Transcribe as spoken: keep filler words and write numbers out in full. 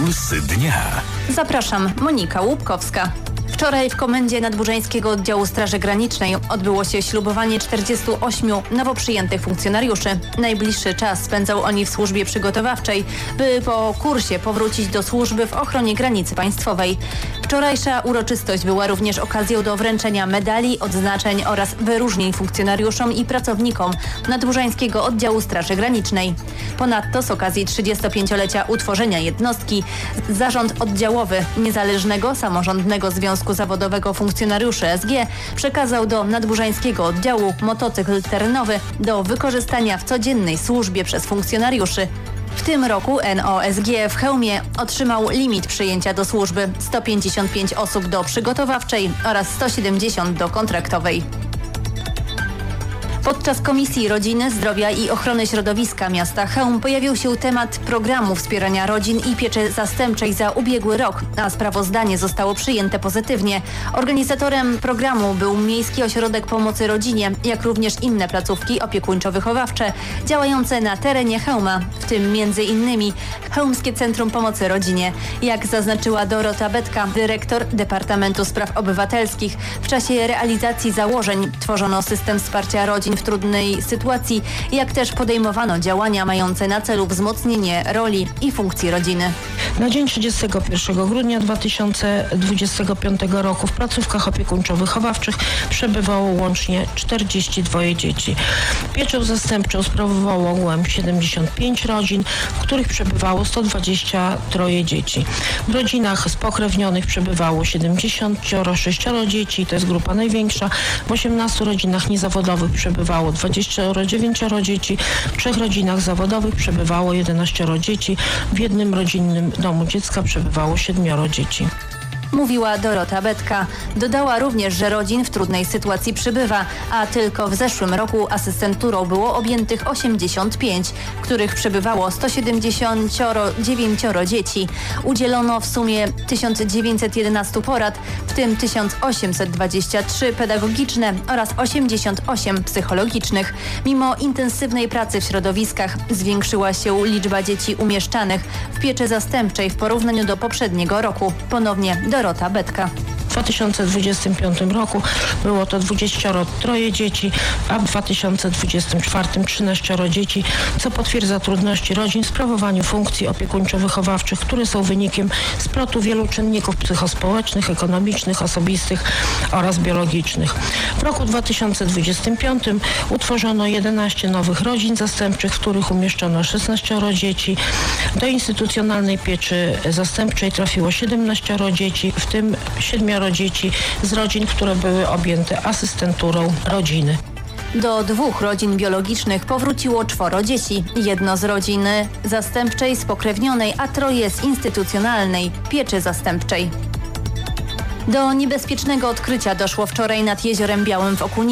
Pulsy dnia. Zapraszam, Monika Łupkowska. Wczoraj w Komendzie Nadbużańskiego Oddziału Straży Granicznej odbyło się ślubowanie czterdziestu ośmiu nowo przyjętych funkcjonariuszy. Najbliższy czas spędzą oni w służbie przygotowawczej, by po kursie powrócić do służby w ochronie granicy państwowej. Wczorajsza uroczystość była również okazją do wręczenia medali, odznaczeń oraz wyróżnień funkcjonariuszom i pracownikom Nadbużańskiego Oddziału Straży Granicznej. Ponadto z okazji trzydziestopięciolecia utworzenia jednostki Zarząd Oddziałowy Niezależnego Samorządnego Związku Zawodowego Funkcjonariuszy S G przekazał do Nadbużańskiego Oddziału motocykl terenowy do wykorzystania w codziennej służbie przez funkcjonariuszy. W tym roku N O S G w Chełmie otrzymał limit przyjęcia do służby: sto pięćdziesiąt pięć osób do przygotowawczej oraz sto siedemdziesiąt do kontraktowej. Podczas Komisji Rodziny, Zdrowia i Ochrony Środowiska miasta Chełm pojawił się temat programu wspierania rodzin i pieczy zastępczej za ubiegły rok, a sprawozdanie zostało przyjęte pozytywnie. Organizatorem programu był Miejski Ośrodek Pomocy Rodzinie, jak również inne placówki opiekuńczo-wychowawcze działające na terenie Chełma, w tym między innymi Chełmskie Centrum Pomocy Rodzinie. Jak zaznaczyła Dorota Betka, dyrektor Departamentu Spraw Obywatelskich, w czasie realizacji założeń tworzono system wsparcia rodzin w trudnej sytuacji, jak też podejmowano działania mające na celu wzmocnienie roli i funkcji rodziny. Na dzień trzydziestego pierwszego grudnia dwa tysiące dwudziestego piątego roku w placówkach opiekuńczo-wychowawczych przebywało łącznie czterdzieści dwa dzieci. Pieczę zastępczą sprawowało ogółem siedemdziesiąt pięć rodzin, w których przebywało sto dwadzieścia trzy dzieci. W rodzinach spokrewnionych przebywało siedemdziesiąt sześć dzieci, to jest grupa największa. W osiemnastu rodzinach niezawodowych przebywało dwadzieścia dziewięć dzieci, w trzech rodzinach zawodowych przebywało jedenaście dzieci, w jednym rodzinnym domu dziecka przebywało siedmioro dzieci. Mówiła Dorota Betka. Dodała również, że rodzin w trudnej sytuacji przybywa, a tylko w zeszłym roku asystenturą było objętych osiemdziesiąt pięć, w których przebywało sto siedemdziesiąt dziewięć dzieci. Udzielono w sumie tysiąc dziewięćset jedenaście porad, w tym tysiąc osiemset dwadzieścia trzy pedagogiczne oraz osiemdziesiąt osiem psychologicznych. Mimo intensywnej pracy w środowiskach zwiększyła się liczba dzieci umieszczanych w pieczy zastępczej w porównaniu do poprzedniego roku. Ponownie Dorota Betka. W dwa tysiące dwudziestym piątym roku było to dwadzieścia trzy dzieci, a w dwa tysiące dwudziestym czwartym trzynaście dzieci, co potwierdza trudności rodzin w sprawowaniu funkcji opiekuńczo-wychowawczych, które są wynikiem splotu wielu czynników psychospołecznych, ekonomicznych, osobistych oraz biologicznych. W roku dwa tysiące dwudziestym piątym utworzono jedenaście nowych rodzin zastępczych, w których umieszczono szesnaście dzieci. Do instytucjonalnej pieczy zastępczej trafiło siedemnaście dzieci, w tym siedmioro dzieci z rodzin, które były objęte asystenturą rodziny. Do dwóch rodzin biologicznych powróciło czworo dzieci. Jedno z rodziny zastępczej spokrewnionej, a troje z instytucjonalnej pieczy zastępczej. Do niebezpiecznego odkrycia doszło wczoraj nad Jeziorem Białym w Okunicy.